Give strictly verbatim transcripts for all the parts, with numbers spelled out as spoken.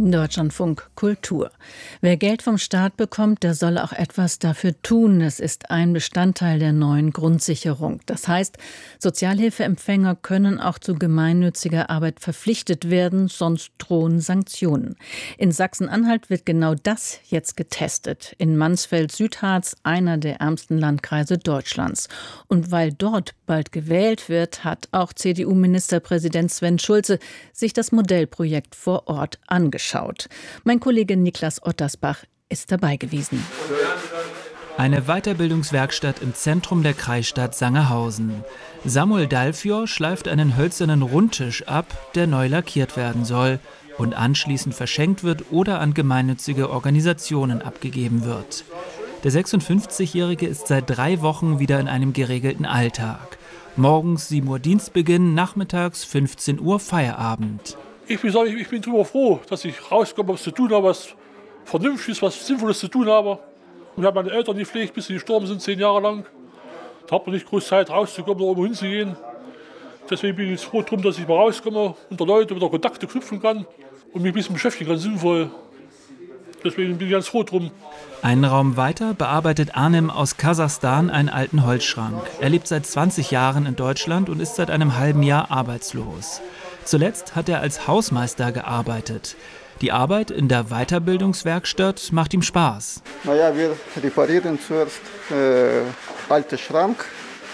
Deutschlandfunk Kultur. Wer Geld vom Staat bekommt, der soll auch etwas dafür tun. Es ist ein Bestandteil der neuen Grundsicherung. Das heißt, Sozialhilfeempfänger können auch zu gemeinnütziger Arbeit verpflichtet werden, sonst drohen Sanktionen. In Sachsen-Anhalt wird genau das jetzt getestet. In Mansfeld-Südharz, einer der ärmsten Landkreise Deutschlands. Und weil dort bald gewählt wird, hat auch C D U-Ministerpräsident Sven Schulze sich das Modellprojekt vor Ort angeschaut. Schaut. Mein Kollege Niklas Ottersbach ist dabei gewesen. Eine Weiterbildungswerkstatt im Zentrum der Kreisstadt Sangerhausen. Samuel Dalfior schleift einen hölzernen Rundtisch ab, der neu lackiert werden soll und anschließend verschenkt wird oder an gemeinnützige Organisationen abgegeben wird. Der sechsundfünfzigjährige ist seit drei Wochen wieder in einem geregelten Alltag. Morgens sieben Uhr Dienstbeginn, nachmittags fünfzehn Uhr Feierabend. Ich bin, ich bin darüber froh, dass ich rauskomme, was zu tun habe, was Vernünftiges, was Sinnvolles zu tun habe. Ich habe meine Eltern gepflegt, bis sie gestorben sind, zehn Jahre lang. Da hat man nicht groß Zeit rauszukommen oder irgendwo hinzugehen. Deswegen bin ich jetzt froh darum, dass ich mal rauskomme, unter Leute wieder Kontakte knüpfen kann und mich ein bisschen beschäftigen kann, sinnvoll. Deswegen bin ich ganz froh drum. Einen Raum weiter bearbeitet Arnem aus Kasachstan einen alten Holzschrank. Er lebt seit zwanzig Jahren in Deutschland und ist seit einem halben Jahr arbeitslos. Zuletzt hat er als Hausmeister gearbeitet. Die Arbeit in der Weiterbildungswerkstatt macht ihm Spaß. Naja, wir reparieren zuerst äh, alten Schrank,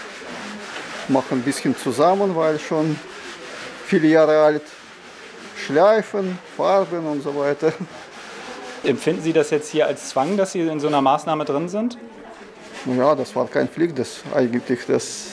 machen ein bisschen zusammen, weil schon viele Jahre alt, schleifen, Farben und so weiter. Empfinden Sie das jetzt hier als Zwang, dass Sie in so einer Maßnahme drin sind? Ja, das war kein Pflicht, das eigentlich das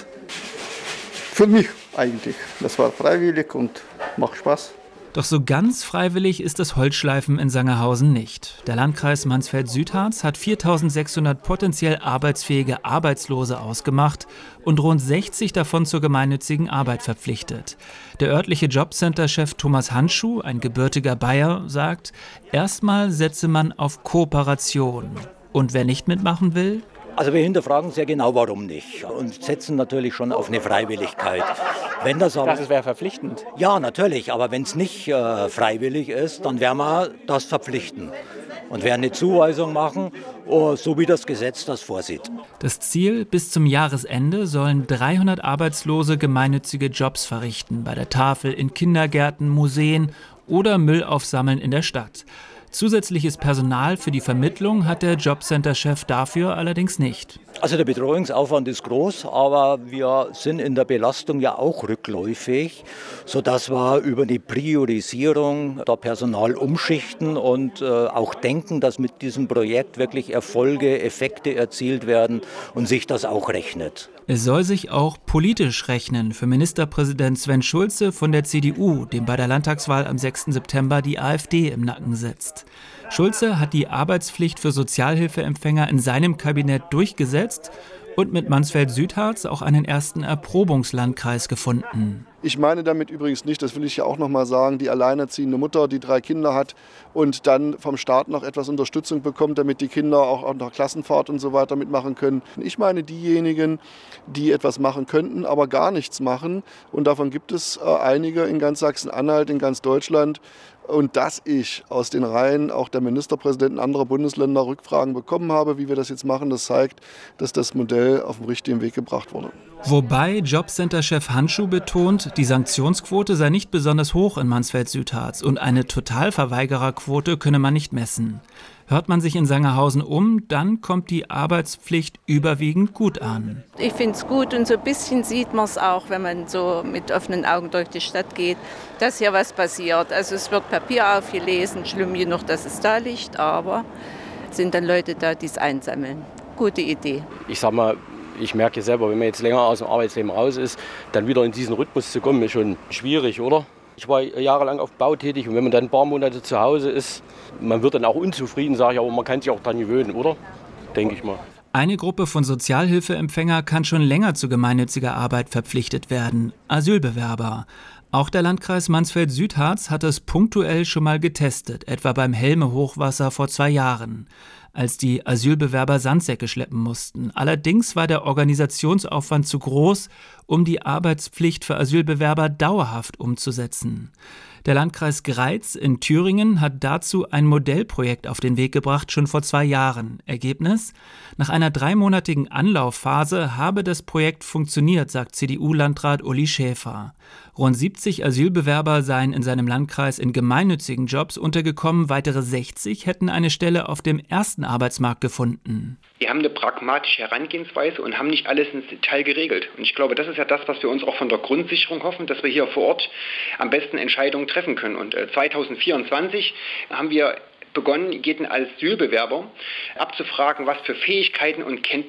für mich eigentlich. Das war freiwillig und macht Spaß. Doch so ganz freiwillig ist das Holzschleifen in Sangerhausen nicht. Der Landkreis Mansfeld-Südharz hat viertausendsechshundert potenziell arbeitsfähige Arbeitslose ausgemacht und rund sechzig davon zur gemeinnützigen Arbeit verpflichtet. Der örtliche Jobcenter-Chef Thomas Handschuh, ein gebürtiger Bayer, sagt, erstmal setze man auf Kooperation. Und wer nicht mitmachen will? Also wir hinterfragen sehr genau, warum nicht und setzen natürlich schon auf eine Freiwilligkeit. Wenn das aber, das wäre verpflichtend. Ja, natürlich, aber wenn es nicht äh, freiwillig ist, dann werden wir das verpflichten und werden eine Zuweisung machen, oh, so wie das Gesetz das vorsieht. Das Ziel, bis zum Jahresende sollen dreihundert Arbeitslose gemeinnützige Jobs verrichten, bei der Tafel, in Kindergärten, Museen oder Müll aufsammeln in der Stadt. Zusätzliches Personal für die Vermittlung hat der Jobcenter-Chef dafür allerdings nicht. Also der Betreuungsaufwand ist groß, aber wir sind in der Belastung ja auch rückläufig, sodass wir über die Priorisierung der Personal umschichten und äh, auch denken, dass mit diesem Projekt wirklich Erfolge, Effekte erzielt werden und sich das auch rechnet. Es soll sich auch politisch rechnen für Ministerpräsident Sven Schulze von der C D U, dem bei der Landtagswahl am sechsten September die AfD im Nacken sitzt. Schulze hat die Arbeitspflicht für Sozialhilfeempfänger in seinem Kabinett durchgesetzt und mit Mansfeld-Südharz auch einen ersten Erprobungslandkreis gefunden. Ich meine damit übrigens nicht, das will ich ja auch noch mal sagen, die alleinerziehende Mutter, die drei Kinder hat und dann vom Staat noch etwas Unterstützung bekommt, damit die Kinder auch auf der Klassenfahrt und so weiter mitmachen können. Ich meine diejenigen, die etwas machen könnten, aber gar nichts machen. Und davon gibt es einige in ganz Sachsen-Anhalt, in ganz Deutschland. Und dass ich aus den Reihen auch der Ministerpräsidenten anderer Bundesländer Rückfragen bekommen habe, wie wir das jetzt machen, das zeigt, dass das Modell auf den richtigen Weg gebracht wurde. Wobei Jobcenter-Chef Handschuh betont, die Sanktionsquote sei nicht besonders hoch in Mansfeld-Südharz und eine Totalverweigererquote könne man nicht messen. Hört man sich in Sangerhausen um, dann kommt die Arbeitspflicht überwiegend gut an. Ich finde es gut und so ein bisschen sieht man es auch, wenn man so mit offenen Augen durch die Stadt geht, dass hier was passiert. Also es wird Papier aufgelesen, schlimm genug, dass es da liegt, aber es sind dann Leute da, die es einsammeln. Gute Idee. Ich sag mal, ich merke selber, wenn man jetzt länger aus dem Arbeitsleben raus ist, dann wieder in diesen Rhythmus zu kommen, ist schon schwierig, oder? Ich war jahrelang auf dem Bau tätig und wenn man dann ein paar Monate zu Hause ist, man wird dann auch unzufrieden, sage ich, aber man kann sich auch daran gewöhnen, oder? Denke ich mal. Eine Gruppe von Sozialhilfeempfänger kann schon länger zu gemeinnütziger Arbeit verpflichtet werden: Asylbewerber. Auch der Landkreis Mansfeld-Südharz hat es punktuell schon mal getestet, etwa beim Helme-Hochwasser vor zwei Jahren, als die Asylbewerber Sandsäcke schleppen mussten. Allerdings war der Organisationsaufwand zu groß um die Arbeitspflicht für Asylbewerber dauerhaft umzusetzen. Der Landkreis Greiz in Thüringen hat dazu ein Modellprojekt auf den Weg gebracht, schon vor zwei Jahren. Ergebnis? Nach einer dreimonatigen Anlaufphase habe das Projekt funktioniert, sagt C D U-Landrat Uli Schäfer. Rund siebzig Asylbewerber seien in seinem Landkreis in gemeinnützigen Jobs untergekommen, weitere sechzig hätten eine Stelle auf dem ersten Arbeitsmarkt gefunden. Wir haben eine pragmatische Herangehensweise und haben nicht alles ins Detail geregelt. Und ich glaube, das ist ja das, was wir uns auch von der Grundsicherung hoffen, dass wir hier vor Ort am besten Entscheidungen treffen können. Und zweitausendvierundzwanzig haben wir begonnen, jeden Asylbewerber abzufragen, was für Fähigkeiten und Kenntnisse